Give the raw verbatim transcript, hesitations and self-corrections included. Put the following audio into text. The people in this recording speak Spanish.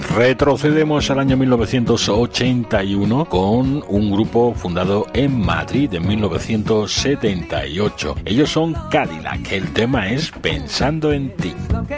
Retrocedemos al año mil novecientos ochenta y uno con un grupo fundado en Madrid en mil novecientos setenta y ocho. Ellos son Cadillac. El tema es Pensando en ti.